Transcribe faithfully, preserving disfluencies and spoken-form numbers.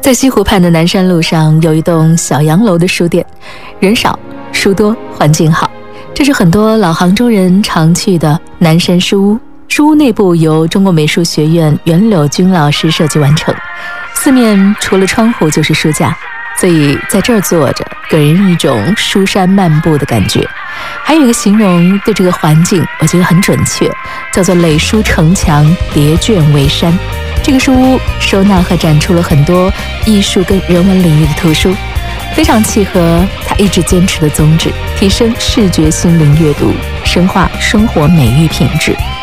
在西湖畔的南山路上有一栋小洋楼的书店，人少书多，环境好。这是很多老杭州人常去的南山书屋。书屋内部由中国美术学院袁柳军老师设计完成，四面除了窗户就是书架，所以在这儿坐着给人一种书山漫步的感觉。还有一个形容对这个环境我觉得很准确，叫做垒书城墙，叠卷为山。这个书屋收纳和展出了很多艺术跟人文领域的图书，非常契合他一直坚持的宗旨，提升视觉心灵阅读，深化生活美育品质。